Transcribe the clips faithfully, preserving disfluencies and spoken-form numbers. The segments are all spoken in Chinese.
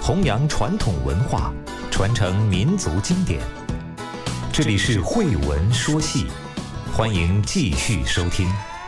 弘扬传统文化，传承民族经典。这里是慧文说戏，欢迎继续收听。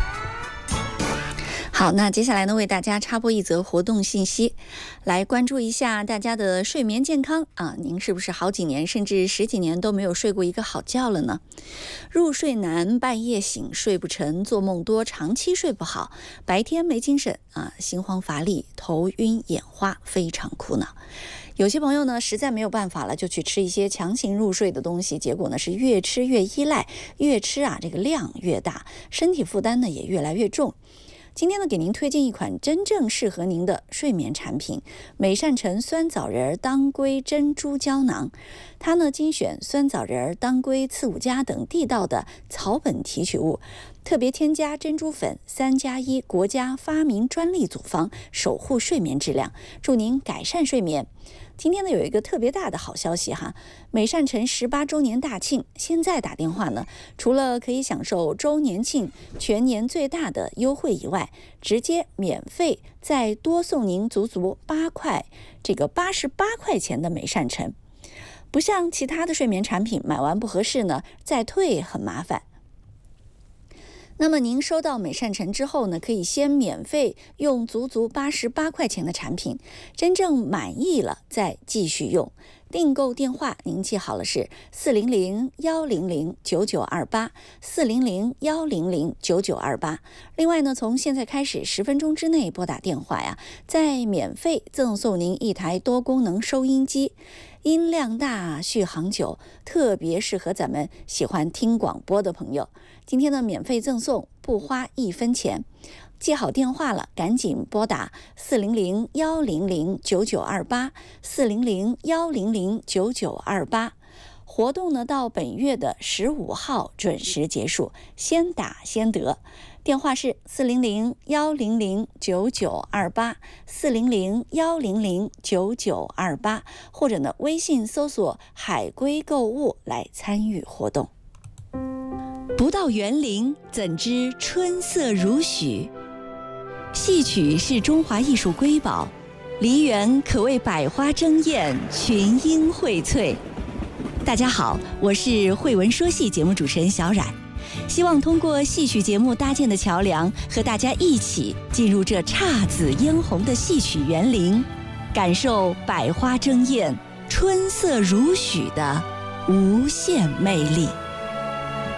好，那接下来呢，为大家插播一则活动信息，来关注一下大家的睡眠健康啊！您是不是好几年甚至十几年都没有睡过一个好觉了呢？入睡难，半夜醒，睡不沉，做梦多，长期睡不好，白天没精神啊，心慌乏力，头晕眼花，非常苦恼。有些朋友呢，实在没有办法了，就去吃一些强行入睡的东西，结果呢是越吃越依赖，越吃啊这个量越大，身体负担呢也越来越重。今天呢，给您推荐一款真正适合您的睡眠产品——美善臣酸枣仁当归珍珠胶囊。它呢精选酸枣仁、当归、刺五加等地道的草本提取物，特别添加珍珠粉三加一国家发明专利组方，守护睡眠质量，祝您改善睡眠。今天呢有一个特别大的好消息哈，美善臣十八周年大庆，现在打电话呢，除了可以享受周年庆全年最大的优惠以外，直接免费再多送您足足八块，这个八十八块钱的美善臣。不像其他的睡眠产品，买完不合适呢，再退很麻烦。那么您收到美善臣之后呢，可以先免费用足足八十八块钱的产品，真正满意了再继续用。订购电话您记好了是四零零幺零零九九二八，四零零幺零零九九二八。另外呢，从现在开始十分钟之内拨打电话呀，再免费赠送您一台多功能收音机，音量大，续航久，特别适合咱们喜欢听广播的朋友。今天呢，免费赠送，不花一分钱。记好电话了，赶紧拨打四零零幺零零九九二八，四零零幺零零九九二八。活动呢到本月的十五号准时结束，先打先得。电话是四零零幺零零九九二八，四零零幺零零九九二八，或者呢微信搜索海龟购物来参与活动。不到园林，怎知春色如许？戏曲是中华艺术瑰宝，梨园可谓百花争艳，群英荟萃。大家好，我是慧文说戏节目主持人小冉，希望通过戏曲节目搭建的桥梁，和大家一起进入这姹紫嫣红的戏曲园林，感受百花争艳、春色如许的无限魅力。